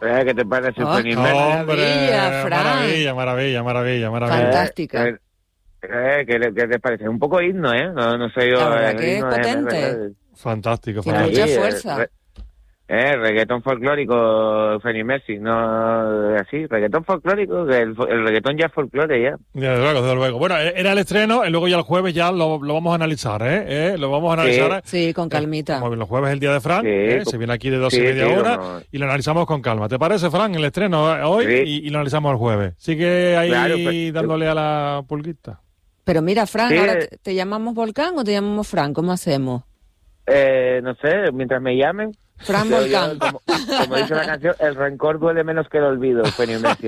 ¿Qué te parece? Maravilla, Fran. Maravilla. Fantástica. ¿Qué te parece? Un poco himno, ¿eh? No sé yo. La verdad que es potente. Fantástico. Tiene mucha fuerza. Reggaetón folclórico, Fanny Messi, no así, reggaetón folclórico, que el reggaetón ya es folclore ya. Desde luego. Bueno, era el estreno, y luego ya el jueves ya lo vamos a analizar, Lo vamos a analizar. Sí, con calmita. Como los jueves es el día de Fran, se viene aquí de 2:30 horas y lo analizamos con calma. ¿Te parece, Fran, el estreno hoy y lo analizamos el jueves? Sigue ahí dándole a la pulguita. Pero mira, Fran, ¿ahora te llamamos Volcán o te llamamos Fran? ¿Cómo hacemos? No sé, mientras me llamen. Fran Volcán. Como dice la canción, el rencor duele menos que el olvido, Eugenio Messi.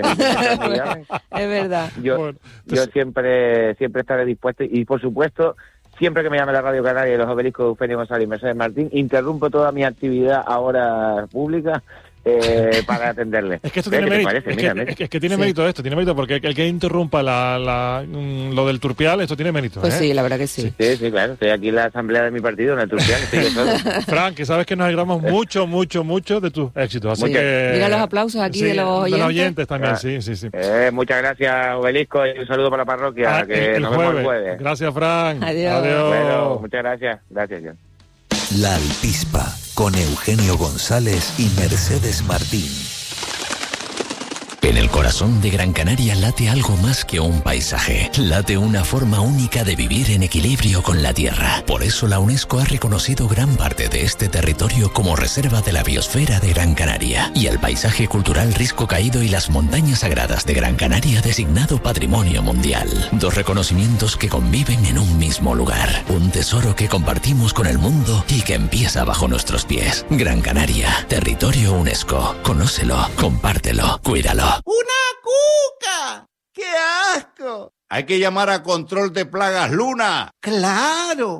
Es verdad. Yo siempre estaré dispuesto y, por supuesto, siempre que me llame la Radio Canaria y los Obeliscos de Eugenio González y Mercedes Martín, interrumpo toda mi actividad ahora pública para atenderle. Es que esto tiene mérito. Es que tiene mérito esto, tiene mérito, porque el que interrumpa lo del Turpial, esto tiene mérito. Pues sí, la verdad que sí. Sí, claro. Estoy aquí en la asamblea de mi partido, en el Turpial. Frank, que sabes que nos alegramos mucho de tus éxitos. Así que mira los aplausos aquí de los oyentes. De los oyentes también, sí. Muchas gracias, Obelisco, y un saludo para la parroquia. Que nos vemos el jueves. Gracias, Frank. Adiós. Bueno, muchas gracias. Gracias, John. La Alpispa, con Eugenio González y Mercedes Martín. En el corazón de Gran Canaria late algo más que un paisaje. Late una forma única de vivir en equilibrio con la tierra. Por eso la UNESCO ha reconocido gran parte de este territorio como reserva de la biosfera de Gran Canaria. Y el paisaje cultural Risco Caído y las montañas sagradas de Gran Canaria designado Patrimonio Mundial. Dos reconocimientos que conviven en un mismo lugar. Un tesoro que compartimos con el mundo y que empieza bajo nuestros pies. Gran Canaria, territorio UNESCO. Conócelo, compártelo, cuídalo. ¡Una cuca! ¡Qué asco! Hay que llamar a Control de Plagas Luna. ¡Claro!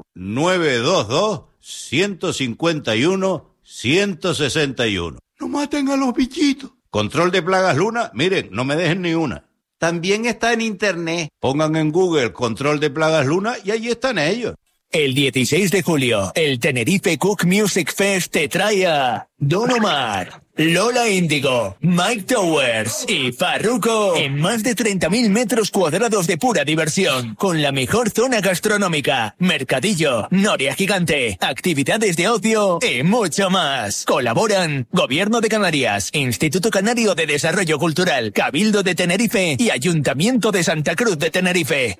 922-151-161. ¡No maten a los bichitos! Control de Plagas Luna, miren, no me dejen ni una. También está en internet. Pongan en Google Control de Plagas Luna y allí están ellos. El 16 de julio, el Tenerife Cook Music Fest te trae a Don Omar, Lola Índigo, Mike Towers y Farruko en más de 30.000 metros cuadrados de pura diversión, con la mejor zona gastronómica, mercadillo, noria gigante, actividades de ocio y mucho más. Colaboran Gobierno de Canarias, Instituto Canario de Desarrollo Cultural, Cabildo de Tenerife y Ayuntamiento de Santa Cruz de Tenerife.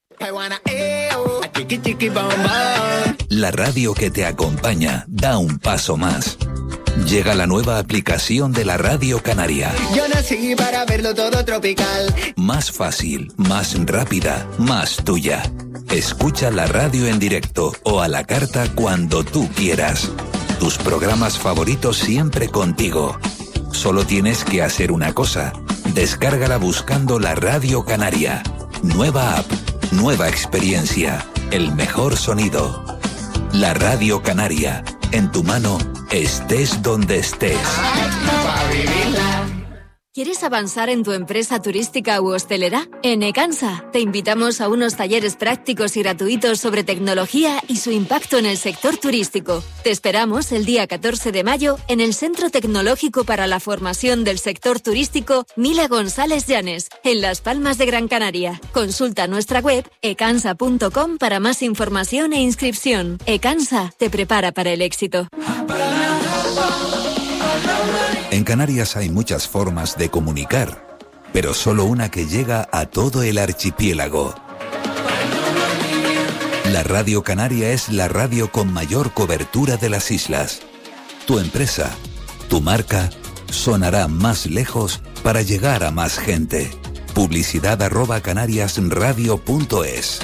La radio que te acompaña da un paso más. Llega la nueva aplicación de la Radio Canaria. Yo nací para verlo todo tropical. Más fácil, más rápida, más tuya. Escucha la radio en directo o a la carta cuando tú quieras. Tus programas favoritos siempre contigo. Solo tienes que hacer una cosa. Descárgala buscando la Radio Canaria. Nueva app, nueva experiencia, el mejor sonido. La Radio Canaria, en tu mano, estés donde estés. ¿Quieres avanzar en tu empresa turística u hostelera? En Ecansa te invitamos a unos talleres prácticos y gratuitos sobre tecnología y su impacto en el sector turístico. Te esperamos el día 14 de mayo en el Centro Tecnológico para la Formación del Sector Turístico Mila González Llanes, en Las Palmas de Gran Canaria. Consulta nuestra web ecansa.com para más información e inscripción. Ecansa te prepara para el éxito. En Canarias hay muchas formas de comunicar, pero solo una que llega a todo el archipiélago. La Radio Canaria es la radio con mayor cobertura de las islas. Tu empresa, tu marca, sonará más lejos para llegar a más gente. Publicidad@canariasradio.es.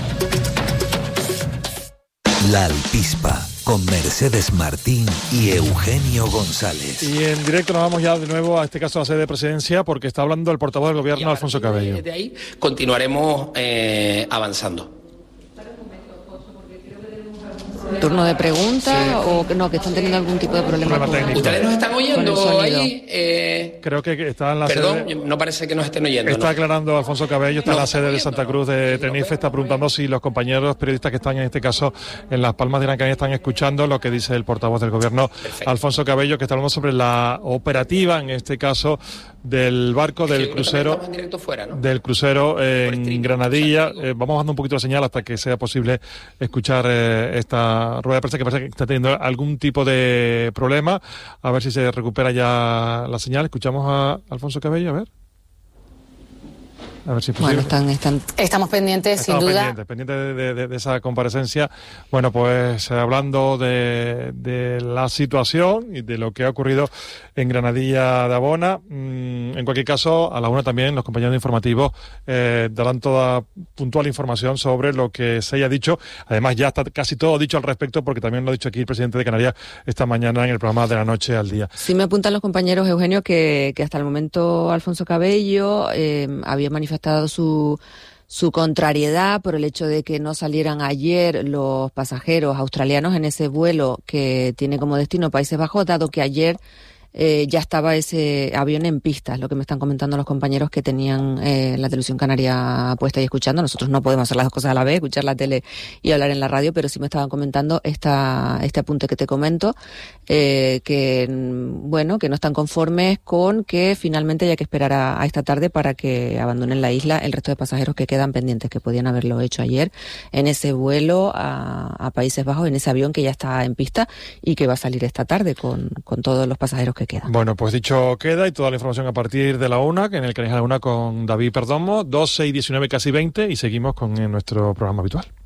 La Alpispa, con Mercedes Martín y Eugenio González. Y en directo nos vamos ya de nuevo a este caso a la sede de Presidencia, porque está hablando el portavoz del Gobierno, Alfonso Cabello. De ahí continuaremos avanzando. ¿Turno de pregunta o no, que están teniendo algún tipo de problema técnico? ¿Ustedes nos están oyendo ahí? Creo que está en la Perdón, sede... no parece que nos estén oyendo. Está aclarando Alfonso Cabello, está en la sede de Santa Cruz de Tenerife, está preguntando si los compañeros periodistas que están en este caso en Las Palmas de Gran Canaria están escuchando lo que dice el portavoz del gobierno. Perfecto. Alfonso Cabello, que está hablando sobre la operativa, en este caso, del barco, del crucero, en directo fuera, ¿no? del crucero en Granadilla. Vamos dando un poquito de señal hasta que sea posible escuchar esta rueda de prensa, que parece que está teniendo algún tipo de problema. A ver si se recupera ya la señal. Escuchamos a Alfonso Cabello, a ver. A ver si es posible. Bueno, estamos pendientes, sin duda. Pendientes de esa comparecencia. Bueno, pues hablando de la situación y de lo que ha ocurrido en Granadilla de Abona, en cualquier caso, a la una también los compañeros de informativos darán toda puntual información sobre lo que se haya dicho. Además, ya está casi todo dicho al respecto, porque también lo ha dicho aquí el presidente de Canarias esta mañana en el programa de La Noche al Día. Sí me apuntan los compañeros, Eugenio, que hasta el momento Alfonso Cabello había manifestado su contrariedad por el hecho de que no salieran ayer los pasajeros australianos en ese vuelo que tiene como destino Países Bajos, dado que ayer ya estaba ese avión en pista, es lo que me están comentando los compañeros que tenían la televisión canaria puesta y escuchando. Nosotros no podemos hacer las dos cosas a la vez, escuchar la tele y hablar en la radio, pero sí me estaban comentando este apunte que te comento, que no están conformes con que finalmente haya que esperar a esta tarde para que abandonen la isla el resto de pasajeros que quedan pendientes, que podían haberlo hecho ayer en ese vuelo a Países Bajos, en ese avión que ya está en pista y que va a salir esta tarde con todos los pasajeros que queda. Bueno, pues dicho queda, y toda la información a partir de la una, que en el Canal de la Una con David Perdomo, 12 y 19, casi 20, y seguimos con nuestro programa habitual.